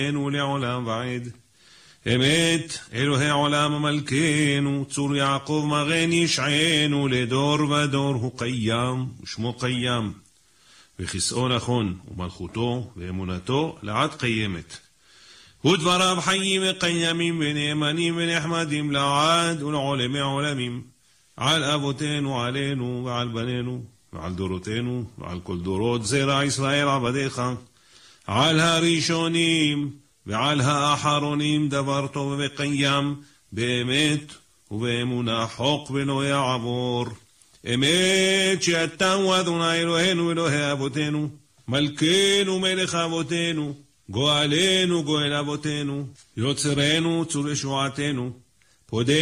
לעולם ועד. אמת, אלוהי עולם מלכנו, צור יעקב מגן ישענו, לדור ודור הוא קיים, ושמו קיים. וכסאו נכון, ומלכותו ואמונתו לעד קיימת. ודבריו חיים וקיימים ונאמנים ונחמדים לעד ולעולמי עולמים. על אבותינו עלינו ועל בנינו ועל דורותינו ועל כל דורות זרע ישראל עבדיך. על הראשונים ועל האחרונים דבר טוב וקיים, באמת ובאמונה חוק ולא יעבור. אמת שאתה הוא אדוני אלוהינו אלוהי אבותינו, מלכנו מלך אבותינו, גואלנו גואל אבותינו, יוצרנו צור ישועתנו, פודה